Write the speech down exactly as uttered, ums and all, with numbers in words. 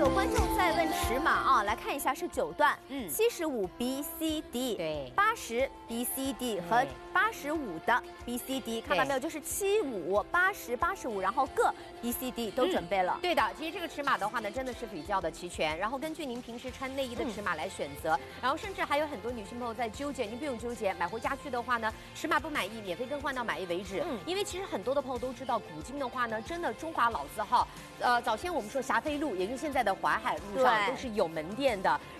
有观众在问尺码啊，来看一下是九段， 嗯七十五 B C D， 对， 八十 B C D 和八十五的 B C D， 看到没有？就是七五、八十、八十五，然后各 B C D 都准备了、 嗯。对的，其实这个尺码的话呢，真的是比较的齐全，然后根据您平时穿内衣的尺码来选择，嗯、然后甚至还有很多女性朋友在纠结，您不用纠结，买回家去的话呢，尺码不满意，免费更换到满意为止。嗯，因为其实很多的朋友都知道，古今的话呢，真的中华老字号，呃，早先我们说霞飞路，也就是现在的淮海路上都是有门店的。